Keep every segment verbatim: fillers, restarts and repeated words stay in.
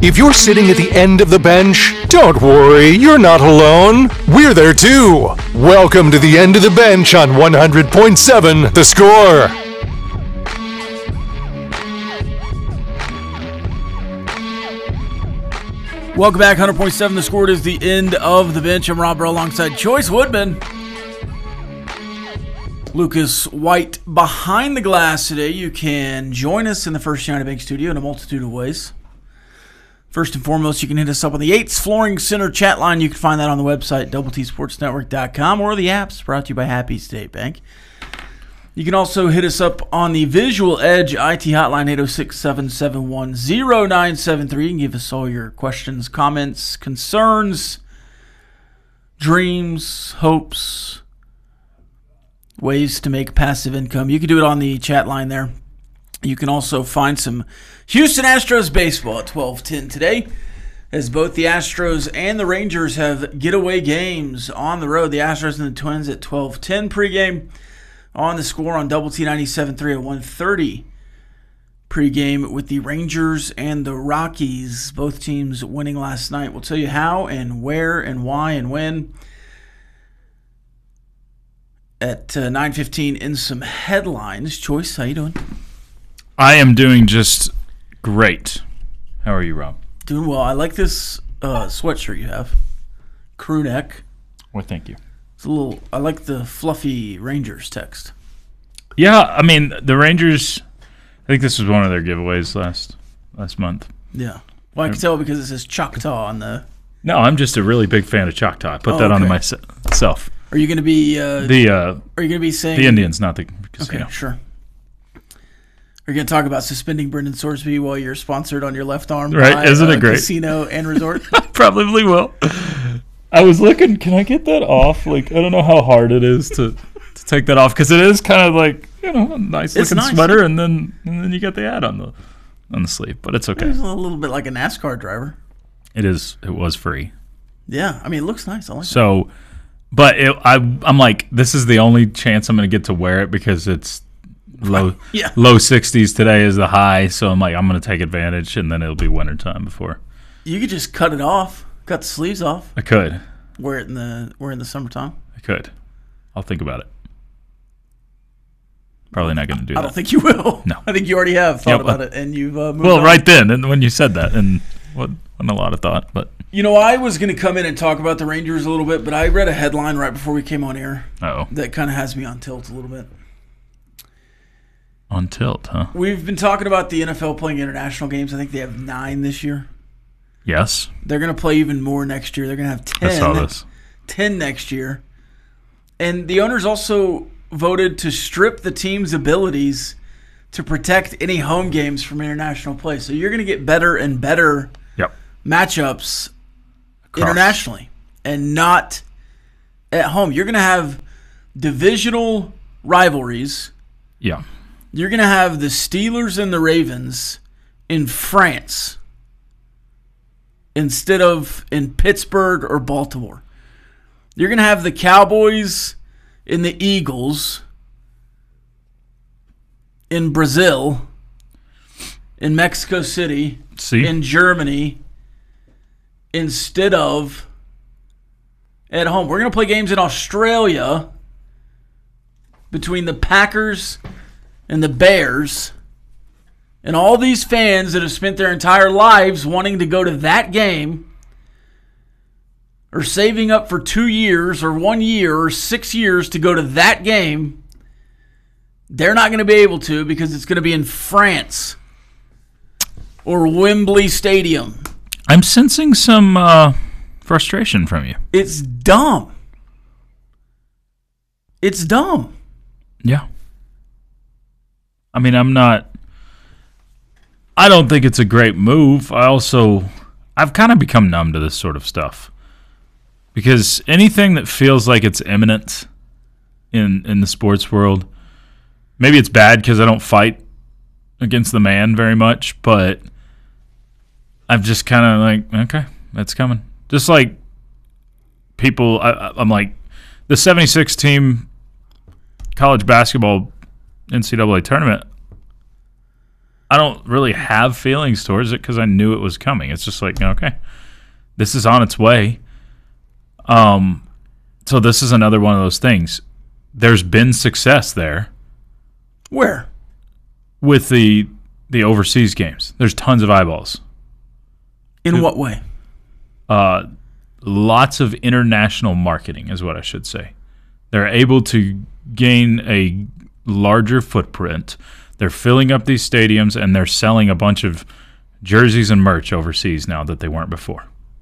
If you're sitting at the end of the bench, don't worry, you're not alone. We're there too. Welcome to the end of the bench on one hundred point seven The Score. Welcome back, one hundred point seven The Score. It is the end of the bench. I'm Rob Burrow alongside Choice Woodman. Lucas White behind the glass today. You can join us in the First United Bank studio in a multitude of ways. First and foremost, you can hit us up on the Yates Flooring Center chat line. You can find that on the website, double T sports network dot com, or the apps brought to you by Happy State Bank. You can also hit us up on the Visual Edge I T hotline, eight oh six, seven seven one, oh nine seven three. You can give us all your questions, comments, concerns, dreams, hopes, ways to make passive income. You can do it on the chat line there. You can also find some Houston Astros baseball at twelve ten today, as both the Astros and the Rangers have getaway games on the road. The Astros and the Twins at twelve ten pregame. On The Score on double T ninety-seven point three at one thirty pregame with the Rangers and the Rockies. Both teams winning last night. We'll tell you how and where and why and when at uh, nine fifteen in some headlines. Choice, how you doing? I am doing just great. How are you, Rob? Doing well. I like this uh, sweatshirt you have. Crew neck. Well, thank you. It's a little. I like the fluffy Rangers text. Yeah, I mean the Rangers. I think this was one of their giveaways last last month. Yeah. Well, I can tell because it says Choctaw on the. No, I'm just a really big fan of Choctaw. I put oh, that okay. on myself. Are you going to be uh, the? Uh, are you going to be saying the Indians, not the casino? Okay, sure. Are you going to talk about suspending Brendan Sorsby while you're sponsored on your left arm? Right? By, Isn't uh, it great? Casino and resort. Probably will. I was looking. Can I get that off? Like, I don't know how hard it is to, to take that off because it is kind of like, you know, a nice It's looking nice. sweater, and then and then you get the ad on the on the sleeve. But it's okay. It's a little bit like a NASCAR driver. It is. It was free. Yeah, I mean, it looks nice. I like it. So, but it, I I'm like, this is the only chance I'm going to get to wear it because it's low Yeah. low sixties today is the high. So I'm like, I'm going to take advantage, and then it'll be wintertime before. You could just cut it off, cut the sleeves off, I could. wear it in the wear it in the summertime. I could. I'll think about it. Probably not going to do I that. don't think you will. No. I think you already have thought Yep. about it, and you've uh, moved Well, on. right then, and when you said that, and what, wasn't a lot of thought, but You know, I was going to come in and talk about the Rangers a little bit, but I read a headline right before we came on air oh, that kind of has me on tilt a little bit. on tilt, huh? We've been talking about the N F L playing international games. I think they have nine this year. Yes, They're going to play even more next year. They're going to have ten. I saw this. ten next year. And the owners also voted to strip the team's abilities to protect any home games from international play. So you're going to get better and better Yep. matchups Across. internationally and not at home. You're going to have divisional rivalries. Yeah. You're going to have the Steelers and the Ravens in France instead of in Pittsburgh or Baltimore. You're going to have the Cowboys and the Eagles in Brazil, in Mexico City, See? in Germany, instead of at home. We're going to play games in Australia between the Packers and the Bears. And all these fans that have spent their entire lives wanting to go to that game or saving up for two years or one year or six years to go to that game, they're not going to be able to because it's going to be in France or Wembley Stadium. I'm sensing some uh, frustration from you. It's dumb. It's dumb. Yeah. I mean, I'm not... I don't think it's a great move. I also... I've kind of become numb to this sort of stuff. Because anything that feels like it's imminent in, in the sports world, maybe it's bad because I don't fight against the man very much, but I'm just kind of like, okay, that's coming. Just like people, I, I'm like, the seventy-six team college basketball N C double A tournament, I don't really have feelings towards it because I knew it was coming. It's just like, okay, this is on its way. Um, so this is another one of those things. There's been success there. Where? With the the overseas games. There's tons of eyeballs. In what way? Uh, lots of international marketing is what I should say. They're able to gain a larger footprint. They're filling up these stadiums, and they're selling a bunch of jerseys and merch overseas now that they weren't before.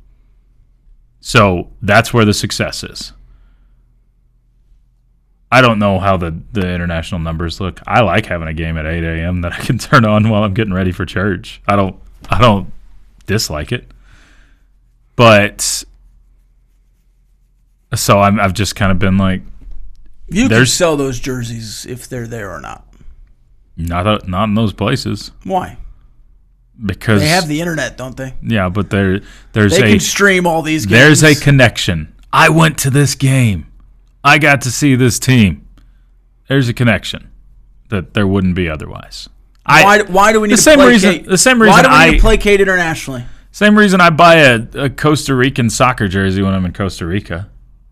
So that's where the success is. I don't know how the, the international numbers look. I like having a game at eight a.m. that I can turn on while I'm getting ready for church. I don't I don't dislike it. But so I'm, I've just kind of been like, you can there's sell those jerseys if they're there or not. Not not in those places. Why? Because they have the internet, don't they? Yeah, but there there's they a can stream all these games. There's a connection. I went to this game. I got to see this team. There's a connection that there wouldn't be otherwise. Why, I, why do we need the to same placate? reason? The same reason why do we I need to placate internationally? Same reason I buy a, a Costa Rican soccer jersey when I'm in Costa Rica.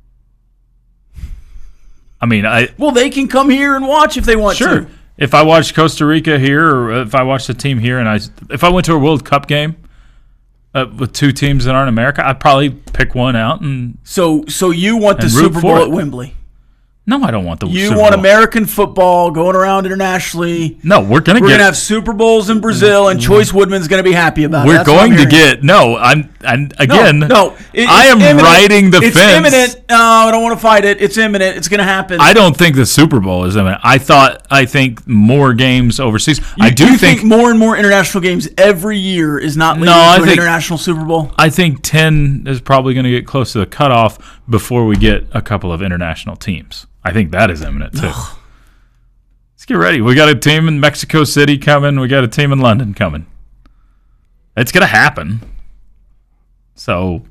I mean, I well, they can come here and watch if they want sure. to. If I watch Costa Rica here, or if I watch the team here, and I if I went to a World Cup game uh, with two teams that aren't America, I'd probably pick one out and so so you want the and root Super for Bowl it. at Wembley? No, I don't want the You Super want Bowl. American football going around internationally. No, we're gonna We're get. gonna have Super Bowls in Brazil, and Choice Woodman's gonna be happy about it. We're That's what I'm going to hearing. get no. I'm. I'm again. No, no it- I it's am imminent. riding the it's fence. It's imminent. No, I don't want to fight it. It's imminent. It's gonna happen. I don't think the Super Bowl is imminent. I thought. I think more games overseas. You, I do you think, think more and more international games every year is not leading No, I to an think- international Super Bowl. I think ten is probably going to get close to the cutoff before we get a couple of international teams. I think that is imminent too. Let's get ready. We got a team in Mexico City coming. We got a team in London coming. It's going to happen. So,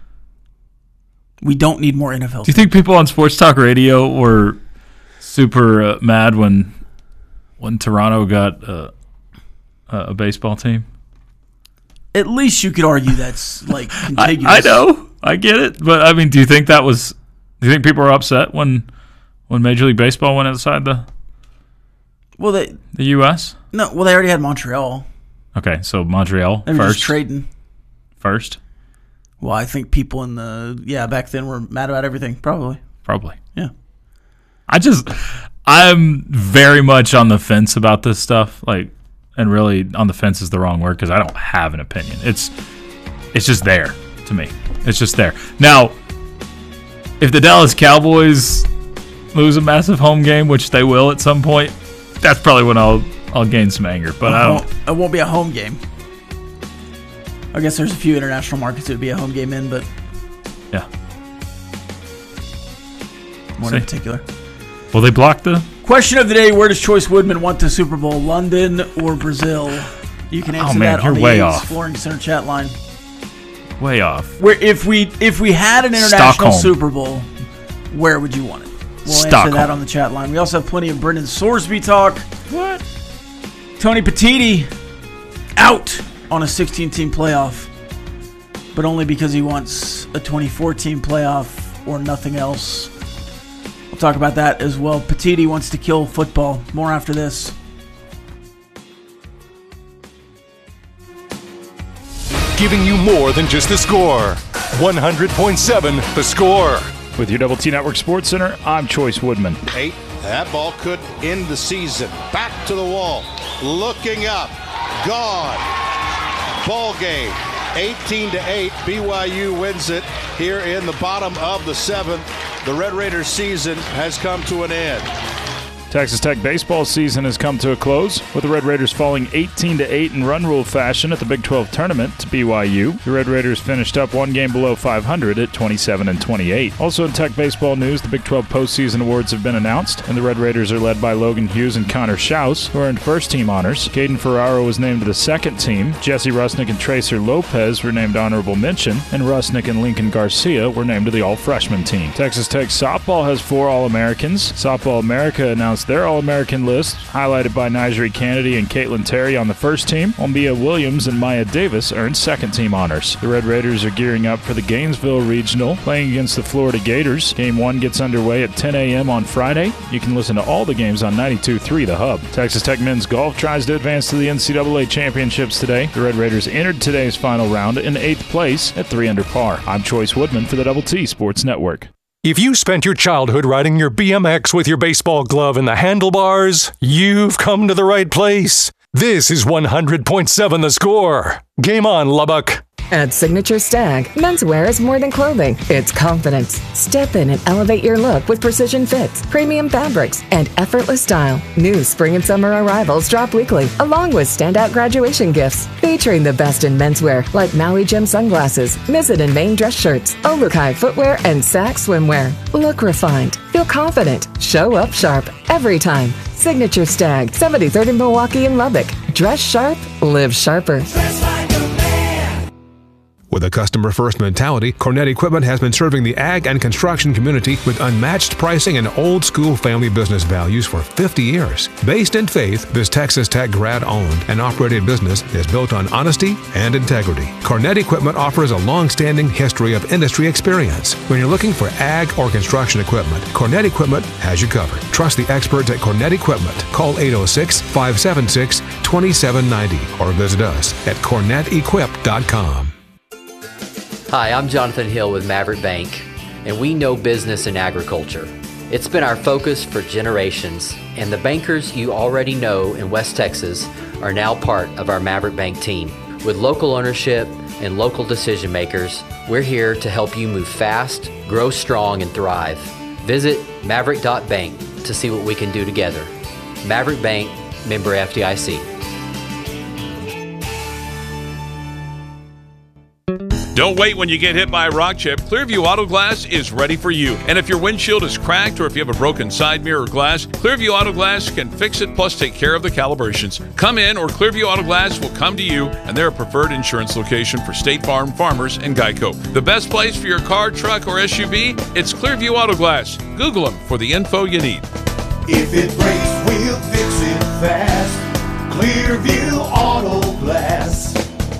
We don't need more N F L. do you think people on Sports Talk Radio were super uh, mad when when Toronto got uh, a baseball team? At least you could argue that's like I, contiguous. I know. I get it. But, I mean, do you think that was... Do you think people were upset when when Major League Baseball went outside the Well, they the U S? no. Well, they already had Montreal. Okay, so Montreal They were first. just trading. First, Well, I think people in the yeah back then were mad about everything. Probably. probably. Yeah. I just, I'm very much on the fence about this stuff. Like, and really, on the fence is the wrong word because I don't have an opinion. It's, it's just there to me. It's just there. Now, if the Dallas Cowboys lose a massive home game, which they will at some point, that's probably when I'll I'll gain some anger. But I It don't. won't, it won't be a home game. I guess there's a few international markets it would be a home game in, but Yeah. one See. in particular. Will they block the? Question of the day: where does Choice Woodman want the Super Bowl? London or Brazil? You can answer Oh, man, that you're on the way Yates off. Flooring Center chat line. Way off. Where if we if we had an international Stockholm. Super Bowl, where would you want it? We'll answer Stockholm. that on the chat line. We also have plenty of Brendan Sorsby talk. What? Tony Petitti out on a sixteen-team playoff, but only because he wants a twenty-four team playoff or nothing else. We'll talk about that as well. Petitti wants to kill football. More after this. Giving you more than just the score. one hundred point seven The Score. With your Double T Network Sports Center, I'm Choice Woodman. Eight. That ball could end the season. Back to the wall. Looking up. Gone. Ball game. eighteen to eight. B Y U wins it here in the bottom of the seventh. The Red Raiders season has come to an end. Texas Tech baseball season has come to a close, with the Red Raiders falling eighteen to eight in run rule fashion at the Big twelve tournament to B Y U. The Red Raiders finished up one game below five hundred at twenty-seven and twenty-eight. Also in Tech baseball news, the Big twelve postseason awards have been announced, and the Red Raiders are led by Logan Hughes and Connor Schaus, who earned first-team honors. Caden Ferraro was named to the second team. Jesse Rusnick and Tracer Lopez were named honorable mention, and Rusnick and Lincoln Garcia were named to the all-freshman team. Texas Tech softball has four All-Americans. Softball America announced announced their All-American list, highlighted by Nigeri Kennedy and Caitlin Terry on the first team, while Mia Williams and Maya Davis earned second-team honors. The Red Raiders are gearing up for the Gainesville Regional, playing against the Florida Gators. Game one gets underway at ten a.m. on Friday. You can listen to all the games on ninety-two point three The Hub. Texas Tech men's golf tries to advance to the N C double A championships today. The Red Raiders entered today's final round in eighth place at three under par. I'm Choice Woodman for the Double T Sports Network. If you spent your childhood riding your B M X with your baseball glove in the handlebars, you've come to the right place. This is one hundred point seven The Score. Game on, Lubbock. At Signature Stag, menswear is more than clothing. It's confidence. Step in and elevate your look with precision fits, premium fabrics, and effortless style. New spring and summer arrivals drop weekly, along with standout graduation gifts. Featuring the best in menswear like Maui Jim sunglasses, Mizzen and Maine dress shirts, Olukai footwear, and Sax swimwear. Look refined. Feel confident. Show up sharp every time. Signature Stag, seventy-third in Milwaukee and Lubbock. Dress sharp, live sharper. With a customer-first mentality, Cornett Equipment has been serving the ag and construction community with unmatched pricing and old-school family business values for fifty years. Based in faith, this Texas Tech grad-owned and operated business is built on honesty and integrity. Cornett Equipment offers a long-standing history of industry experience. When you're looking for ag or construction equipment, Cornett Equipment has you covered. Trust the experts at Cornett Equipment. Call eight oh six, five seven six, two seven nine oh or visit us at cornett equip dot com. Hi, I'm Jonathan Hill with Maverick Bank, and we know business and agriculture. It's been our focus for generations, and the bankers you already know in West Texas are now part of our Maverick Bank team. With local ownership and local decision makers, we're here to help you move fast, grow strong, and thrive. Visit maverick dot bank to see what we can do together. Maverick Bank, member F D I C. Don't wait when you get hit by a rock chip. Clearview Auto Glass is ready for you. And if your windshield is cracked or if you have a broken side mirror or glass, Clearview Auto Glass can fix it plus take care of the calibrations. Come in or Clearview Auto Glass will come to you, and they're a preferred insurance location for State Farm, Farmers, and Geico. The best place for your car, truck, or S U V? It's Clearview Auto Glass. Google them for the info you need. If it breaks, we'll fix it fast. Clearview Auto Glass.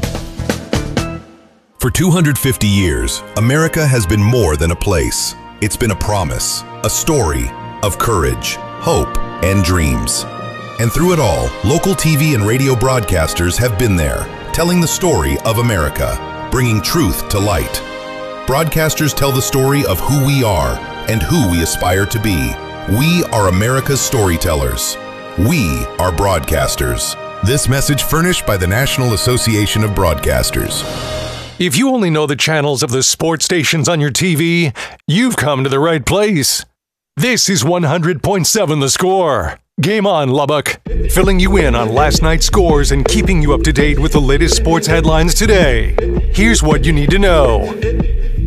For two hundred fifty years, America has been more than a place. It's been a promise, a story of courage, hope, and dreams. And through it all, local T V and radio broadcasters have been there, telling the story of America, bringing truth to light. Broadcasters tell the story of who we are and who we aspire to be. We are America's storytellers. We are broadcasters. This message furnished by the National Association of Broadcasters. If you only know the channels of the sports stations on your T V, you've come to the right place. This is one hundred point seven The Score. Game on, Lubbock. Filling you in on last night's scores and keeping you up to date with the latest sports headlines today. Here's what you need to know.